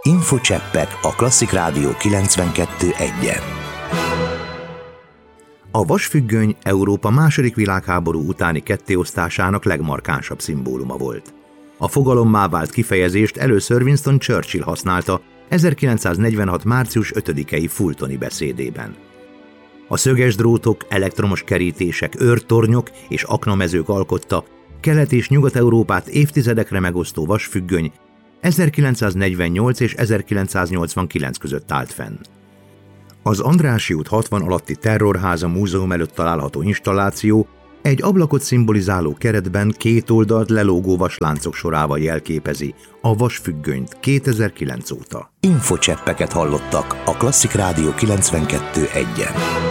Infocseppek a Klasszik Rádió 92.1-en. A vasfüggöny Európa II. Világháború utáni kettéosztásának legmarkánsabb szimbóluma volt. A fogalommá vált kifejezést először Winston Churchill használta 1946. március 5-i Fultoni beszédében. A szöges drótok, elektromos kerítések, őrtornyok és aknamezők alkotta Kelet- és Nyugat-Európát évtizedekre megosztó vasfüggöny 1948 és 1989 között állt fenn. Az Andrássy út 60 alatti Terrorháza múzeum előtt található installáció egy ablakot szimbolizáló keretben két oldalt lelógó vasláncok sorával jelképezi a vasfüggönyt 2009 óta. Infocseppeket hallottak a Klasszik Rádió 92.1-en.